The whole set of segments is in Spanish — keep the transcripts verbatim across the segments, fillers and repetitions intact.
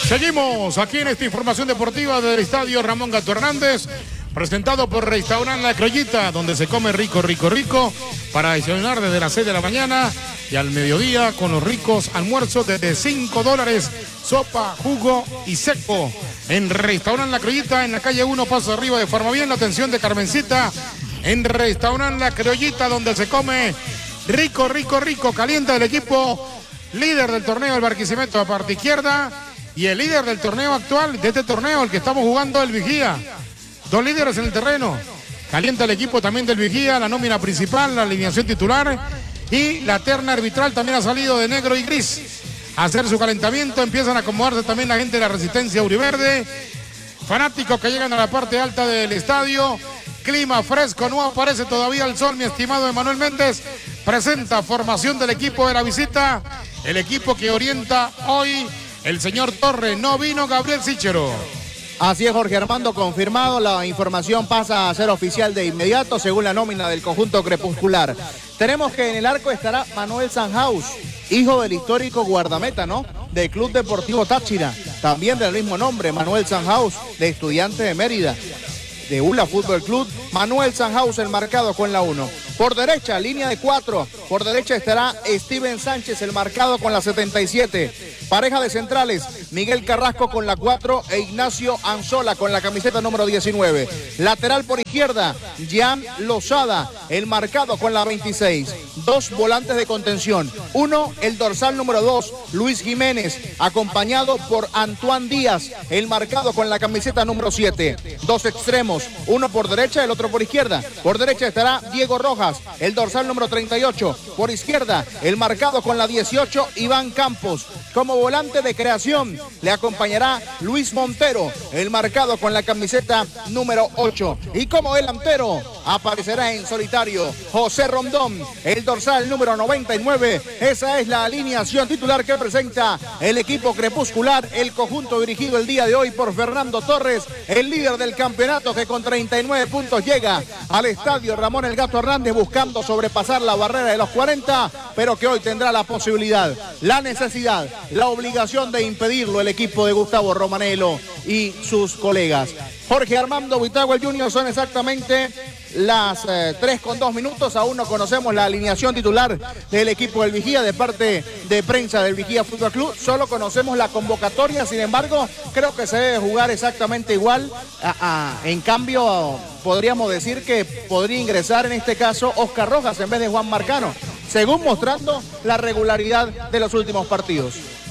Seguimos aquí en esta información deportiva del Estadio Ramón Gato Hernández, presentado por Restaurant La Criollita, donde se come rico, rico, rico, para desayunar desde las seis de la mañana y al mediodía con los ricos almuerzos desde cinco dólares, sopa, jugo y seco. En Restaurant La Criollita, en la calle uno, paso arriba de Farmavien, la atención de Carmencita. En Restaurant La Criollita, donde se come rico, rico, rico, calienta el equipo líder del torneo, el Barquisimeto, a parte izquierda, y el líder del torneo actual, de este torneo, el que estamos jugando, el Vigía. Dos líderes en el terreno. Calienta el equipo también del Vigía, la nómina principal, la alineación titular y la terna arbitral también ha salido de negro y gris a hacer su calentamiento. Empiezan a acomodarse también la gente de la Resistencia Uriverde. Fanáticos que llegan a la parte alta del estadio. Clima fresco, no aparece todavía el sol, mi estimado Emanuel Méndez. Presenta formación del equipo de la visita. El equipo que orienta hoy el señor Torres. No vino Gabriel Sichero. Así es, Jorge Armando, confirmado. La información pasa a ser oficial de inmediato según la nómina del conjunto crepuscular. Tenemos que en el arco estará Manuel Sanhaus, hijo del histórico guardameta, ¿no?, del Club Deportivo Táchira. También del mismo nombre, Manuel Sanhaus, de Estudiantes de Mérida, de U L A Fútbol Club. Manuel Sanhaus, el marcado con la uno. Por derecha, línea de cuatro. Por derecha estará Steven Sánchez, el marcado con la setenta y siete. Pareja de centrales, Miguel Carrasco con la cuatro e Ignacio Anzola con la camiseta número diecinueve. Lateral por izquierda, Jan Lozada, el marcado con la veintiséis. Dos volantes de contención. Uno, el dorsal número dos, Luis Jiménez, acompañado por Antoine Díaz, el marcado con la camiseta número siete. Dos extremos, uno por derecha, el otro por izquierda. Por derecha estará Diego Rojas, el dorsal número treinta y ocho. Por izquierda, el marcado con la dieciocho, Iván Campos. Como volante de creación le acompañará Luis Montero, el marcado con la camiseta número ocho. Y como delantero aparecerá en solitario José Rondón, el dorsal número noventa y nueve. Esa es la alineación titular que presenta el equipo crepuscular, el conjunto dirigido el día de hoy por Fernando Torres, el líder del campeonato, que con treinta y nueve puntos llega al estadio Ramón El Gato Hernández buscando sobrepasar la barrera de los cuarenta, pero que hoy tendrá la posibilidad, la necesidad, la obligación de impedirlo el equipo de Gustavo Romanello y sus colegas. Jorge Armando Buitrago junior, son exactamente las eh, tres con dos minutos. Aún no conocemos la alineación titular del equipo del Vigía de parte de prensa del Vigía Fútbol Club. Solo conocemos la convocatoria, sin embargo, creo que se debe jugar exactamente igual. A, a, en cambio, podríamos decir que podría ingresar en este caso Oscar Rojas en vez de Juan Marcano, según mostrando la regularidad de los últimos partidos.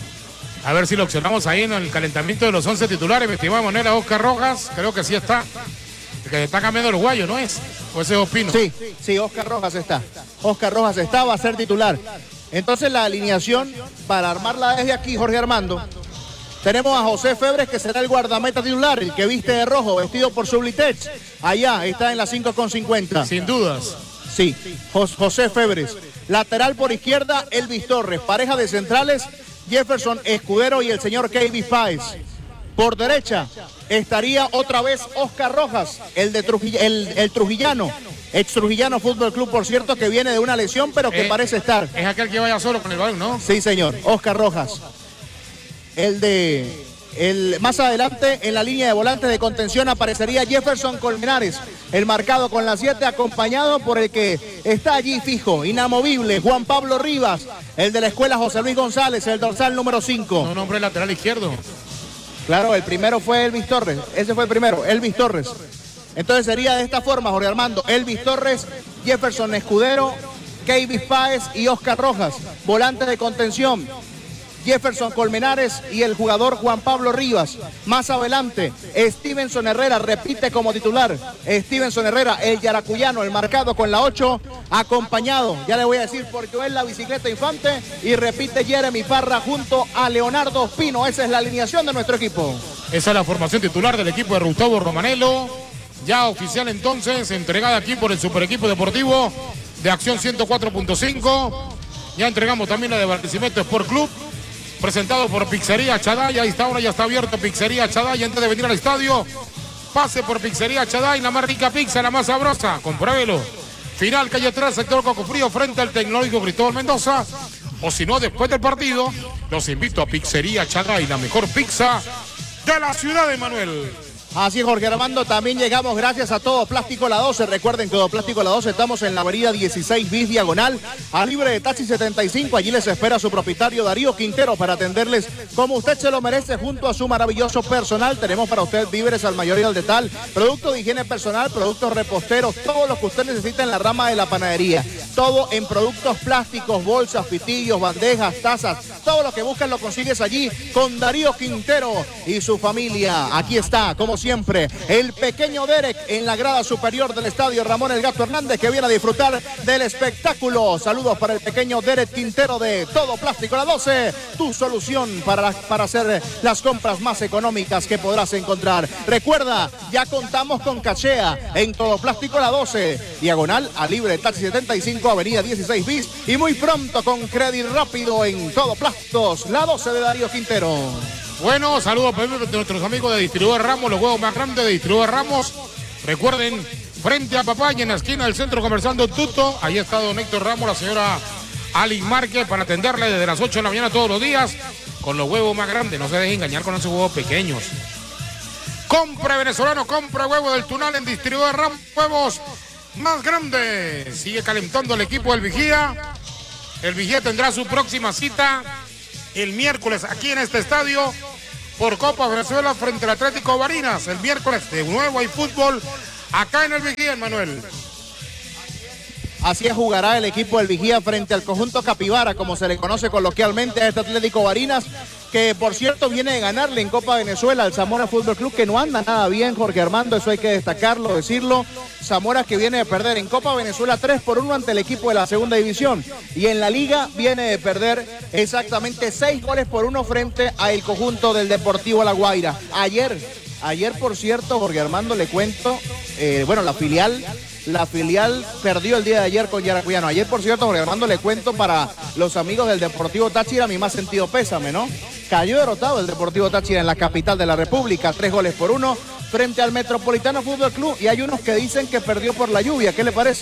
A ver si lo observamos ahí en el calentamiento de los once titulares, mi estimado manera, Oscar Rojas, creo que sí está. El que está cambiando el uruguayo, ¿no es? ¿O ese es Ospino? Sí, sí, Oscar Rojas está. Oscar Rojas está, va a ser titular. Entonces la alineación, para armarla desde aquí, Jorge Armando, tenemos a José Febres, que será el guardameta titular, el que viste de rojo, vestido por Sublitech. Allá está en la cinco con cincuenta. Sin dudas. Sí, José Febres. Lateral por izquierda, Elvis Torres. Pareja de centrales, Jefferson Escudero y el señor Kevin Páez. Por derecha estaría otra vez Oscar Rojas, el de Trujill el, el trujillano, ex Trujillano Fútbol Club, por cierto, que viene de una lesión, pero que eh, parece estar. Es aquel que vaya solo con el balón, ¿no? Sí, señor, Oscar Rojas. El de... El, más adelante en la línea de volantes de contención aparecería Jefferson Colmenares, el marcado con la siete, acompañado por el que está allí fijo, inamovible, Juan Pablo Rivas, el de la escuela José Luis González, el dorsal número cinco. No nombre lateral izquierdo. Claro, el primero fue Elvis Torres, ese fue el primero, Elvis Torres. Entonces sería de esta forma, Jorge Armando: Elvis Torres, Jefferson Escudero, Keivis Páez y Oscar Rojas. Volantes de contención, Jefferson Colmenares y el jugador Juan Pablo Rivas. Más adelante, Stevenson Herrera repite como titular. Stevenson Herrera, el yaracuyano, el marcado con la ocho, acompañado, ya le voy a decir porque es la bicicleta infante, y repite Jeremy Parra junto a Leonardo Ospino. Esa es la alineación de nuestro equipo. Esa es la formación titular del equipo de Gustavo Romanello, ya oficial entonces, entregada aquí por el Super Equipo Deportivo de Acción ciento cuatro punto cinco. Ya entregamos también la de Barquisimeto Sport Club, presentado por Pizzería Chaday. Ahí está, ahora ya está abierto Pizzería Chaday. Antes de venir al estadio, pase por Pizzería Chaday, la más rica pizza, la más sabrosa, compruébelo. Final, calle tres, sector Cocofrío, frente al Tecnológico Cristóbal Mendoza. o si no, después del partido, los invito a Pizzería Chagay, la mejor pizza de la ciudad de Manuel. Así es, Jorge Armando, también llegamos gracias a Todo Plástico La doce. Recuerden que Todo Plástico La doce estamos en la avenida dieciséis bis diagonal, a libre de taxi setenta y cinco. Allí les espera su propietario Darío Quintero para atenderles como usted se lo merece junto a su maravilloso personal. Tenemos para usted víveres al mayor y al detal, productos de higiene personal, productos reposteros, todo lo que usted necesita en la rama de la panadería. Todo en productos plásticos, bolsas, pitillos, bandejas, tazas, todo lo que buscas lo consigues allí con Darío Quintero y su familia. Aquí está, como siempre, el pequeño Derek en la grada superior del estadio Ramón El Gato Hernández, que viene a disfrutar del espectáculo. Saludos para el pequeño Derek Quintero de Todo Plástico La doce, tu solución para, para hacer las compras más económicas que podrás encontrar. Recuerda, ya contamos con cachea en Todo Plástico La doce, diagonal a libre de taxi setenta y cinco, avenida dieciséis bis, y muy pronto con crédito rápido en Todo Plásticos La doce de Darío Quintero. Bueno, saludos para nuestros amigos de Distribuidor Ramos, los huevos más grandes de Distribuidor Ramos. Recuerden, frente a Papaya, en la esquina del centro comercial Don Tuto, ahí está don Héctor Ramos, la señora Alin Márquez, para atenderle desde las ocho de la mañana todos los días, con los huevos más grandes. No se dejen engañar con esos huevos pequeños. Compra venezolano, compra huevo del Tunal en Distribuidor Ramos, huevos más grandes. Sigue calentando el equipo del Vigía. El Vigía tendrá su próxima cita el miércoles aquí en este estadio por Copa Venezuela frente al Atlético Barinas. El miércoles de nuevo hay fútbol acá en el Vigía, Manuel. Así es, jugará el equipo del Vigía frente al conjunto Capibara, como se le conoce coloquialmente a este Atlético Barinas, que por cierto viene de ganarle en Copa Venezuela al Zamora Fútbol Club, que no anda nada bien, Jorge Armando, eso hay que destacarlo, decirlo. Zamora que viene de perder en Copa Venezuela tres por uno ante el equipo de la segunda división, y en la liga viene de perder exactamente seis goles por uno frente al conjunto del Deportivo La Guaira. Ayer, ayer por cierto, Jorge Armando, le cuento, eh, bueno, la filial... La filial perdió el día de ayer con Yaracuyano. Ayer, por cierto, Jorge Armando, le cuento para los amigos del Deportivo Táchira, mi más sentido pésame, ¿no? Cayó derrotado el Deportivo Táchira en la capital de la República, tres goles por uno, frente al Metropolitano Fútbol Club. Y hay unos que dicen que perdió por la lluvia. ¿Qué le parece?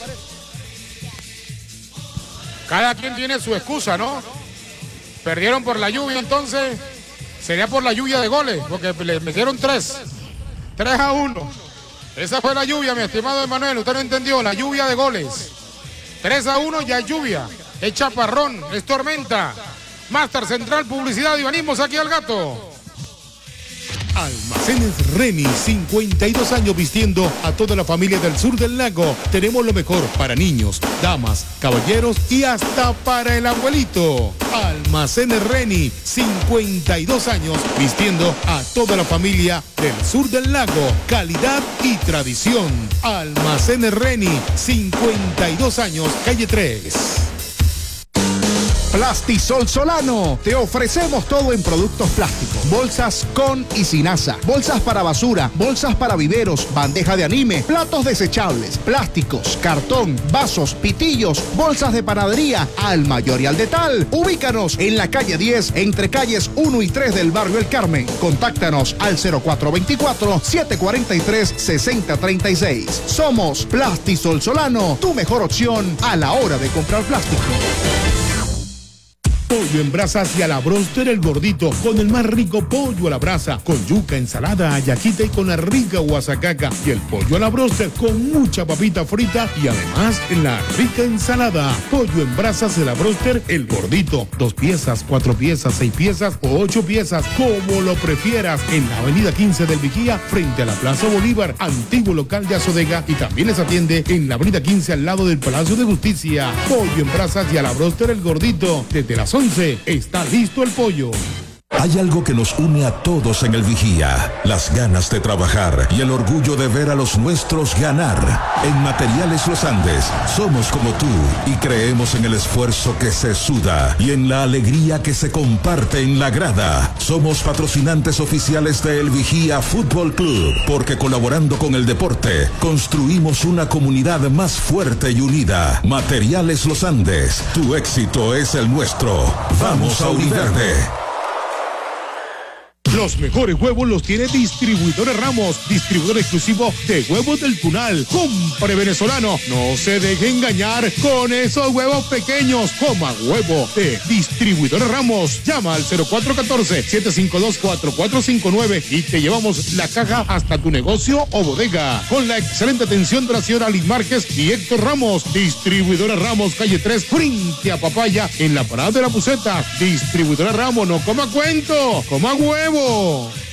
Cada quien tiene su excusa, ¿no? Perdieron por la lluvia, entonces sería por la lluvia de goles, porque le metieron tres. Tres a uno. Esa fue la lluvia, mi estimado Emanuel. Usted no entendió, la lluvia de goles. tres a uno, ya es lluvia. Es chaparrón, es tormenta. Máster Central, publicidad y venimos aquí al Gato. Almacenes Reni, cincuenta y dos años vistiendo a toda la familia del sur del lago. Tenemos lo mejor para niños, damas, caballeros y hasta para el abuelito. Almacenes Reni, cincuenta y dos años vistiendo a toda la familia del sur del lago. Calidad y tradición. Almacenes Reni, cincuenta y dos años, calle tres. Plastisol Solano, te ofrecemos todo en productos plásticos, bolsas con y sin asa, bolsas para basura, bolsas para viveros, bandeja de anime, platos desechables, plásticos, cartón, vasos, pitillos, bolsas de panadería, al mayor y al detal. Ubícanos en la calle diez, entre calles uno y tres del barrio El Carmen. Contáctanos al cero cuatro dos cuatro, siete cuatro tres, seis cero tres seis. Somos Plastisol Solano, tu mejor opción a la hora de comprar plástico. Pollo en brasas y a la bróster El Gordito, con el más rico pollo a la brasa, con yuca, ensalada, hallaquita y con la rica guasacaca, y el pollo a la bróster con mucha papita frita y además la rica ensalada. Pollo en brasas de la bróster El Gordito, dos piezas, cuatro piezas, seis piezas o ocho piezas, como lo prefieras, en la avenida quince del Vigía, frente a la Plaza Bolívar, antiguo local de Azodega, y también les atiende en la avenida quince al lado del Palacio de Justicia. Pollo en brasas y a la bróster El Gordito, desde las once está listo el pollo. Hay algo que nos une a todos en el Vigía, las ganas de trabajar y el orgullo de ver a los nuestros ganar. En Materiales Los Andes somos como tú y creemos en el esfuerzo que se suda y en la alegría que se comparte en la grada. Somos patrocinantes oficiales de El Vigía Fútbol Club, porque colaborando con el deporte construimos una comunidad más fuerte y unida. Materiales Los Andes, tu éxito es el nuestro. Vamos a Univerde. Los mejores huevos los tiene Distribuidores Ramos, distribuidor exclusivo de huevos del Tunal. Compre venezolano, no se deje engañar con esos huevos pequeños. Coma huevo de Distribuidores Ramos. Llama al cero cuatro uno cuatro, siete cinco dos, cuatro cuatro cinco nueve y te llevamos la caja hasta tu negocio o bodega. Con la excelente atención de la señora Liz Márquez y Héctor Ramos. Distribuidora Ramos, calle tres, frente a Papaya, en la parada de la Puceta. Distribuidora Ramos, no coma cuento, coma huevo.